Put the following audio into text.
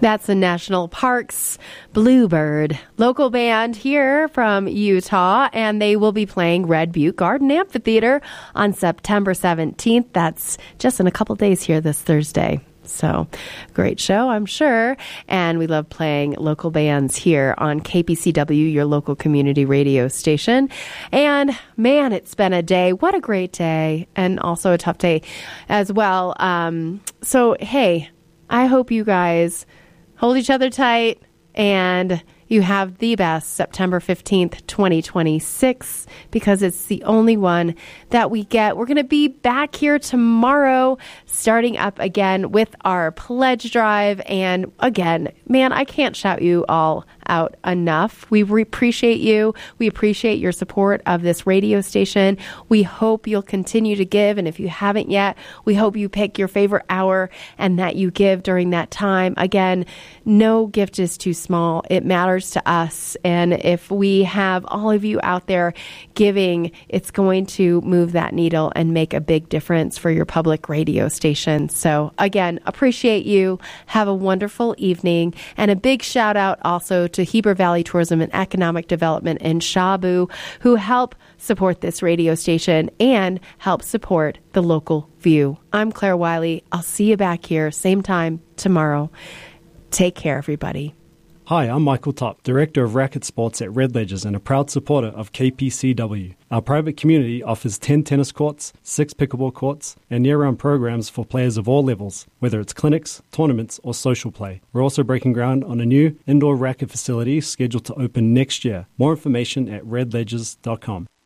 That's the National Parks Bluebird, local band here from Utah, and they will be playing Red Butte Garden Amphitheater on September 17th. That's just in a couple days here this Thursday. So, great show, I'm sure. And we love playing local bands here on KPCW, your local community radio station. And man, it's been a day. What a great day. And also a tough day as well. So, hey, I hope you guys hold each other tight and you have the best September 15th, 2026, because it's the only one that we get. We're going to be back here tomorrow, starting up again with our pledge drive. And again, man, I can't shout you all out enough. We appreciate you. We appreciate your support of this radio station. We hope you'll continue to give. And if you haven't yet, we hope you pick your favorite hour and that you give during that time. Again, no gift is too small. It matters to us. And if we have all of you out there giving, it's going to move that needle and make a big difference for your public radio station. So again, appreciate you. Have a wonderful evening. And a big shout out also to Heber Valley Tourism and Economic Development in Shabu, who help support this radio station and help support the local view. I'm Claire Wiley. I'll see you back here same time tomorrow. Take care, everybody. Hi, I'm Michael Top, Director of Racket Sports at Red Ledgers and a proud supporter of KPCW. Our private community offers 10 tennis courts, 6 pickleball courts, and year-round programs for players of all levels, whether it's clinics, tournaments, or social play. We're also breaking ground on a new indoor racket facility scheduled to open next year. More information at redledgers.com.